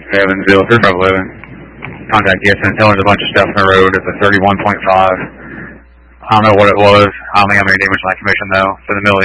Evansville, 3511. Contact Gibson. Tell there's a bunch of stuff on the road. It's a 31.5. I don't know what it was. I don't think I made any much information though. For the middle of the